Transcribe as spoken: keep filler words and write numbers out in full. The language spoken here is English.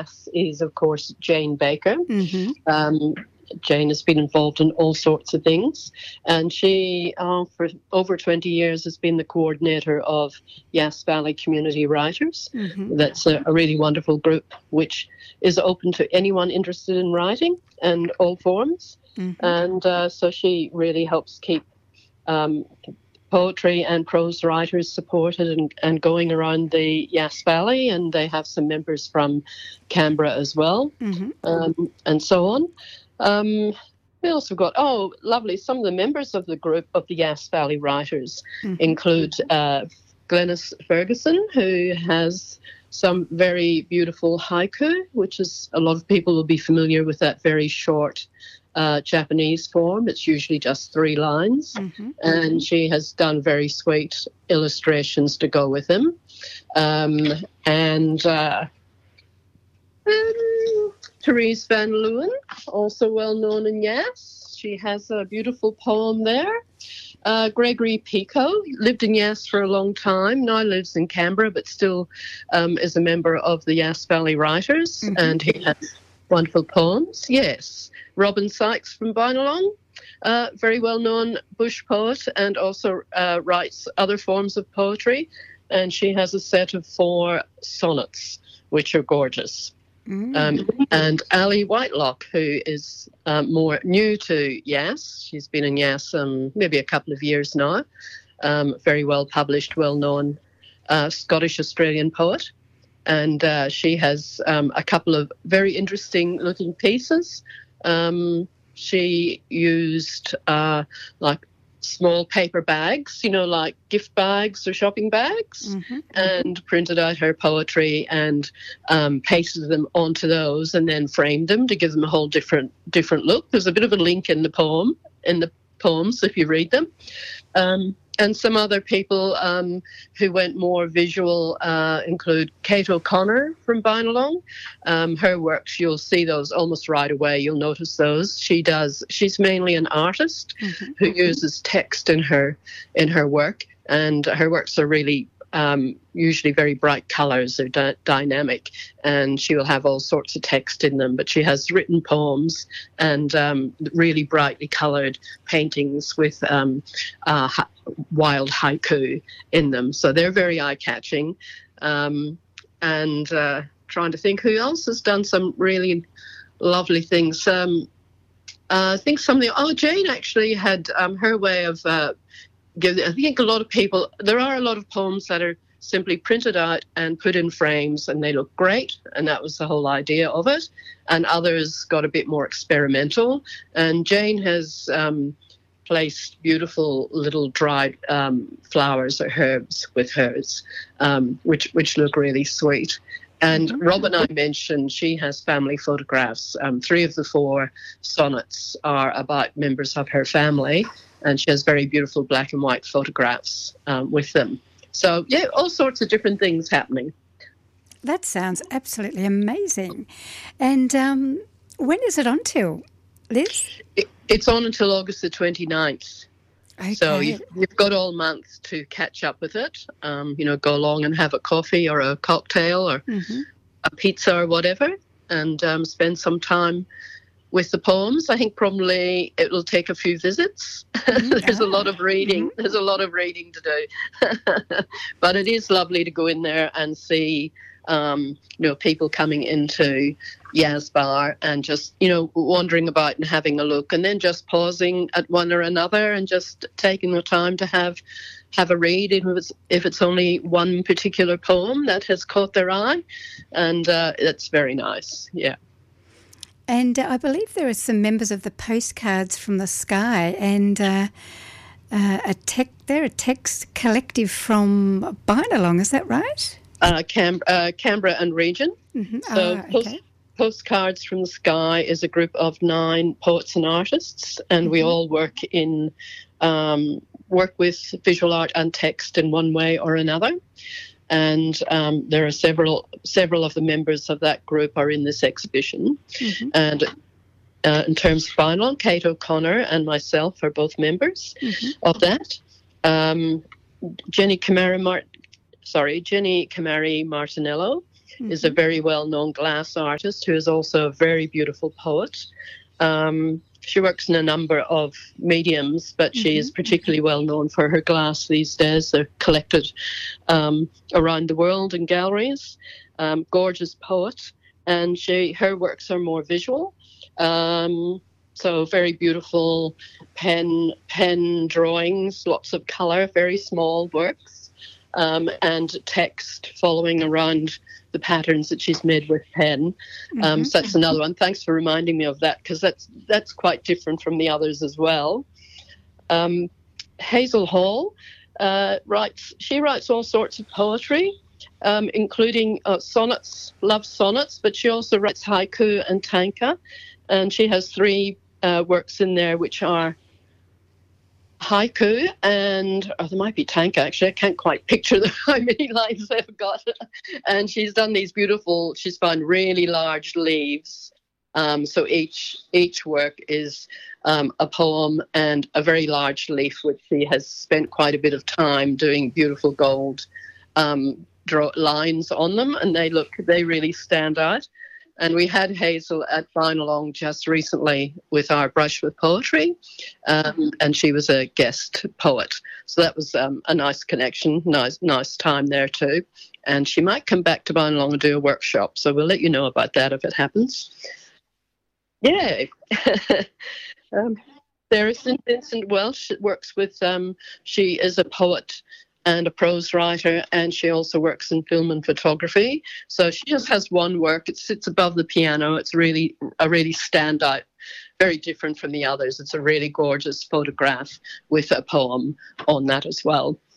is, of course, Jane Baker. Mm-hmm. Um, Jane has been involved in all sorts of things, and she, uh, for over twenty years, has been the coordinator of Yass Valley Community Writers. Mm-hmm. That's a, a really wonderful group, which is open to anyone interested in writing and all forms. Mm-hmm. And uh, so she really helps keep um, poetry and prose writers supported and, and going around the Yass Valley, and they have some members from Canberra as well, Mm-hmm. um, and so on. Um, we also got, oh, lovely, some of the members of the group of the Yass Valley Writers Mm-hmm. include uh, Glenys Ferguson, who has some very beautiful haiku, which is, a lot of people will be familiar with that very short uh, Japanese form. It's usually just three lines, Mm-hmm. and she has done very sweet illustrations to go with them. Um, and... Uh, Um, Therese Van Leeuwen, also well known in Yass. She has a beautiful poem there. Uh, Gregory Pico lived in Yass for a long time, now lives in Canberra, but still um, is a member of the Yass Valley Writers, Mm-hmm. and he has wonderful poems. Yes. Robin Sykes from Bynalong, uh, very well known bush poet, and also uh, writes other forms of poetry, and she has a set of four sonnets, which are gorgeous. Mm-hmm. Um, and Ali Whitelock, who is um, more new to Yass. She's been in Yass um, maybe a couple of years now. Um, very well published, well known uh, Scottish Australian poet. And uh, she has um, a couple of very interesting looking pieces. Um, she used uh, like small paper bags, you know, like gift bags or shopping bags, Mm-hmm. and printed out her poetry and um, pasted them onto those, and then framed them to give them a whole different different look. There's a bit of a link in the poem, in the poems if you read them. Um, and some other people um, who went more visual uh, include Kate O'Connor from Bynalong. Um, her works, you'll see those almost right away. You'll notice those. She does. She's mainly an artist Mm-hmm. who uses text in her in her work, and her works are really um, usually very bright colours. They're dy- dynamic, and she will have all sorts of text in them. But she has written poems and um, really brightly coloured paintings with um, uh, ha- wild haiku in them. So they're very eye-catching. Um, and uh, trying to think who else has done some really lovely things. Um, uh, I think something. Oh, Jane actually had um, her way of. Uh, give, I think a lot of people. There are a lot of poems that are simply printed out and put in frames, and they look great, and that was the whole idea of it. And others got a bit more experimental. And Jane has um, placed beautiful little dried um, flowers or herbs with hers, um, which which look really sweet. And Mm-hmm. Robin, I mentioned, she has family photographs. Um, three of the four sonnets are about members of her family, and she has very beautiful black and white photographs um, with them. So, yeah, all sorts of different things happening. That sounds absolutely amazing. And um, when is it on till, Liz? It, it's on until August the twenty-ninth. Okay. So you've, you've got all month to catch up with it. Um, you know, go along and have a coffee or a cocktail or Mm-hmm. a pizza or whatever, and um, spend some time with the poems. I think probably it will take a few visits. Mm-hmm. There's a Ah. lot of reading. Mm-hmm. There's a lot of reading to do. But it is lovely to go in there and see, um, you know, people coming into Yass Bar and just, you know, wandering about and having a look, and then just pausing at one or another and just taking the time to have have a read, if it's, if it's only one particular poem that has caught their eye. And uh, it's very nice, yeah. And uh, I believe there are some members of the Postcards from the Sky, and uh, uh, a tech, they're a text collective from Bynalong, is that right? Uh, Cam- uh, Canberra and region. Mm-hmm. So Ah, post- okay. Postcards from the Sky is a group of nine poets and artists, and we Mhm. all work in um, work with visual art and text in one way or another. And um, there are several several of the members of that group are in this exhibition. Mm-hmm. And uh, in terms of Bynalong, Kate O'Connor and myself are both members Mm-hmm. of that. Um, Jenny Camara Mart- sorry, Jenny Camari Martinello mm-hmm. is a very well-known glass artist who is also a very beautiful poet. Um, she works in a number of mediums, but she mm-hmm. is particularly well known for her glass these days. They're collected um, around the world in galleries. Um, gorgeous poet, and she her works are more visual. Um, so very beautiful pen pen drawings, lots of colour, very small works, um, and text following around the patterns that she's made with pen. Um, mm-hmm. So that's another one. Thanks for reminding me of that, because that's that's quite different from the others as well. Um, Hazel Hall uh, writes. She writes all sorts of poetry, um, including uh, sonnets, love sonnets, but she also writes haiku and tanka, and she has three uh, works in there which are haiku and, oh, there might be tanka, actually. I can't quite picture the, how many lines they've got. And she's done these beautiful, she's found really large leaves. Um, so each each work is um, a poem and a very large leaf, which she has spent quite a bit of time doing beautiful gold um, draw lines on them, and they look, they really stand out. And we had Hazel at Bynalong just recently with our Brush with Poetry, um, and she was a guest poet. So that was um, a nice connection, nice nice time there too. And she might come back to Bynalong and do a workshop, so we'll let you know about that if it happens. Yeah. um, there is Vincent Welsh works with, um, she is a poet and a prose writer, and she also works in film and photography. So she just has one work. It sits above the piano. It's really a really standout, very different from the others. It's a really gorgeous photograph with a poem on that as well.